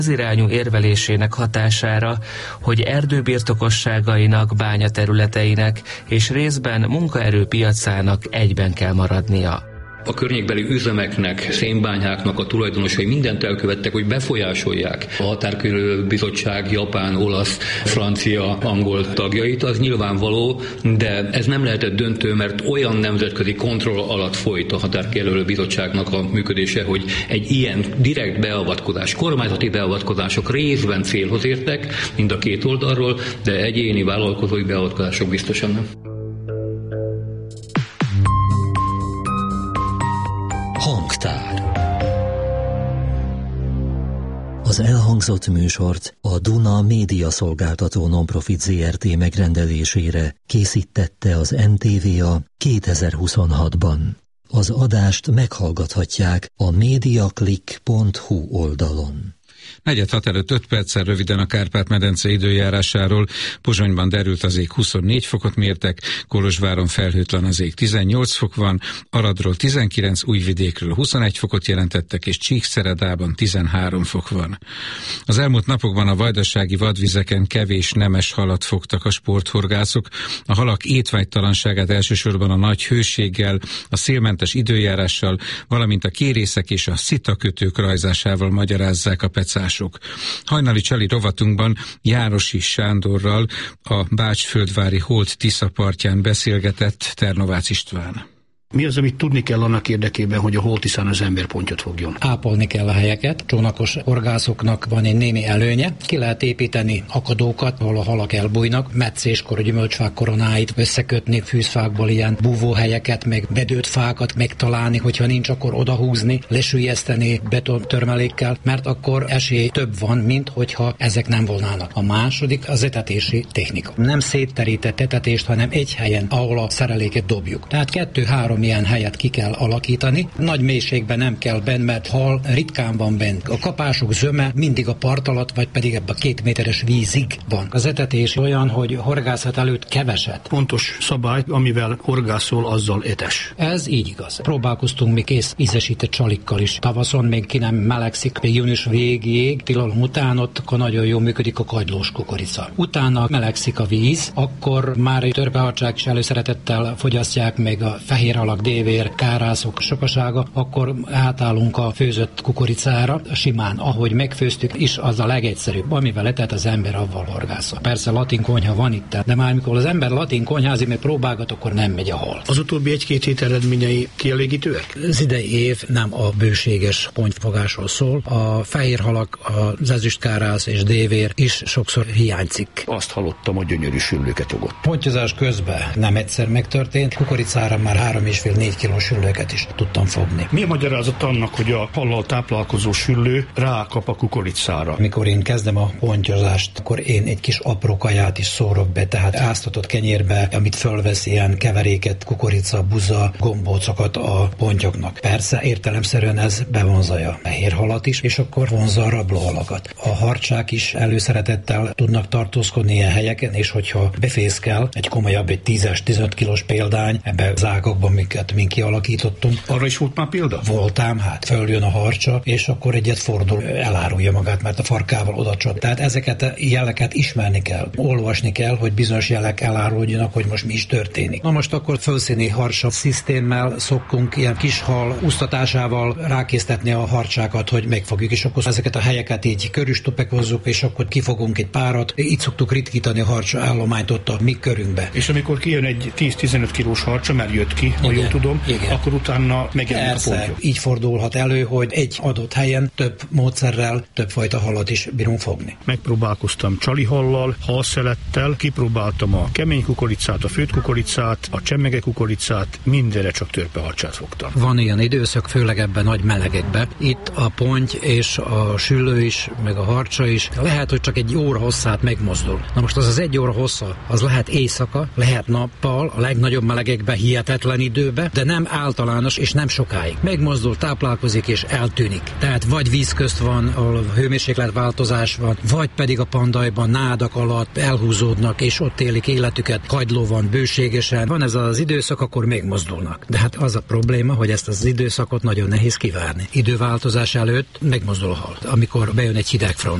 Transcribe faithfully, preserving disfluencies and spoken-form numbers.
az irányú érvelésének hatására, hogy erdőbirtokosságainak, bányaterületeinek és részben munkaerőpiacának egyben kell maradnia. A környékbeli üzemeknek, szénbányáknak a tulajdonosai mindent elkövettek, hogy befolyásolják a Határkerülő Bizottság japán, olasz, francia, angol tagjait, az nyilvánvaló, de ez nem lehetett döntő, mert olyan nemzetközi kontroll alatt folyt a Határkerülő Bizottságnak a működése, hogy egy ilyen direkt beavatkozás, kormányzati beavatkozások részben célhoz értek, mind a két oldalról, de egyéni vállalkozói beavatkozások biztosan nem. Hangtár. Az elhangzott műsort a Duna Média Szolgáltató Nonprofit zé er té megrendelésére készítette az en té vé á kétezer-huszonhatban. Az adást meghallgathatják a mediaclick pont hu oldalon. Negyed hat előtt öt perccel röviden a Kárpát-medence időjárásáról. Pozsonyban derült az ég, huszonnégy fokot mértek, Kolozsváron felhőtlen az ég, tizennyolc fok van, Aradról tizenkilenc, Újvidékről huszonegy fokot jelentettek, és Csíkszeredában tizenhárom fok van. Az elmúlt napokban a vajdasági vadvizeken kevés nemes halat fogtak a sporthorgászok. A halak étvágytalanságát elsősorban a nagy hőséggel, a szélmentes időjárással, valamint a kérészek és a szitakötők rajzásával magyarázzák a pecások. Hajnali Csali rovatunkban Jánosi Sándorral, a Bács-Földvári Holt Tisza partján beszélgetett Ternovácz István. Mi az, amit tudni kell annak érdekében, hogy a Holt-Tiszán az ember pontyot fogjon? Ápolni kell a helyeket. Csónakos horgászoknak van egy némi előnye. Ki lehet építeni akadókat, ahol a halak elbújnak, meccéskor a gyümölcsfák koronáit összekötni, fűzfákból ilyen búvóhelyeket, meg bedőtt fákat megtalálni, hogyha nincs, akkor odahúzni, lesüllyeszteni betontörmelékkel, mert akkor esély több van, mint hogyha ezek nem volnának. A második az etetési technika. Nem szétterített etetést, hanem egy helyen, ahol a szereléket dobjuk. Tehát kettő-három ilyen helyet ki kell alakítani. Nagy mélységben nem kell benn, mert hal ritkán van benn. A kapások zöme mindig a part alatt, vagy pedig ebbe a két méteres vízig van. Az etetés olyan, hogy horgászat előtt keveset. Pontos szabály, amivel horgászol, azzal etes. Ez így igaz. Próbálkoztunk mi kész ízesített csalikkal is. Tavaszon még ki nem melegszik, még június végéig, tilalom után ott akkor nagyon jól működik a kagylós kukorica. Utána melegszik a víz, akkor már egy törpeharcsák is előszeretettel fogyasztják, meg a fehér alak, dévér, kárászok sokasága, akkor átállunk a főzött kukoricára, simán, ahogy megfőztük is, az a legegyszerűbb, amivel etett az ember, avval horgászol. Persze latin konyha van itt, de már mikor az ember latin konyházik, meg próbálgat, akkor nem megy a hal. Az utóbbi egy-két hét eredményei kielégítőek? Az idei év nem a bőséges pontyfogásról szól. A fehér halak, az ezüstkárász és dévér is sokszor hiányzik. Azt hallottam, hogy gyönyörű süllőket fogott. Pontyozás közben nem egyszer megtörtént, kukoricára már három és fél négy kilós süllőket is tudtam fogni. Mi a magyarázat annak, hogy a hallal táplálkozó süllő rákap a kukoricára? Mikor én kezdem a pontyozást, akkor én egy kis apró kaját is szórok be, tehát áztatott kenyérbe, amit fölvesz ilyen keveréket, kukorica, buza, gombócokat a pontyoknak. Persze értelemszerűen ez bevonzaja a fehér halat is, és akkor vonza a rablóhalakat. A harcsák is előszeretettel tudnak tartózkodni ilyen helyeken, és hogyha befészkel egy komolyabb, egy tízes, tizenöt kilós példány ebbe az ágakban, amiket mi kialakítottunk. Arra is volt már példa? Voltám, hát följön a harcsa, és akkor egyet fordul, elárulja magát, mert a farkával odacsap. Tehát ezeket a jeleket ismerni kell, olvasni kell, hogy bizonyos jelek eláruljanak, hogy most mi is történik. Na most akkor fölszíni harcsa szisztémmel szoktunk ilyen kis hal úsztatásával rákésztetni a harcsákat, hogy megfogjuk, és akkor ezeket a helyeket így körüstopekozzuk, és akkor kifogunk egy párat. Így szoktuk ritkítani a harcsa állományt ott a mi körünkbe. És amikor kijön egy tíz-tizenöt kilós harcsa, mert jött ki, ha jól tudom, igen, akkor utána megjelenik a pontyok. Így fordulhat elő, hogy egy adott helyen több módszerrel többfajta halat is bírunk fogni. Megpróbálkoztam csalihallal, halszelettel, kipróbáltam a kemény kukoricát, a főtt kukoricát, a csemmege kukoricát, mindenre csak törpeharcsát fogtam. Van ilyen időszak, főleg ebben nagy melegekben. Itt a ponty és a süllő is, meg a harcsa is, lehet, hogy csak egy óra hosszát megmozdul. Na most az az egy óra hossza, az lehet éjszaka, lehet nappal, a legnagyobb melegekben hihetetlen idő, időbe, de nem általános és nem sokáig. Megmozdul, táplálkozik és eltűnik. Tehát vagy víz közt van, ahol hőmérsékletváltozás van, vagy pedig a pandajban nádak alatt elhúzódnak, és ott élik életüket, kagyló van bőségesen. Van ez az időszak, akkor megmozdulnak. De hát az a probléma, hogy ezt az időszakot nagyon nehéz kivárni. Időváltozás előtt megmozdul a hal, amikor bejön egy hideg front.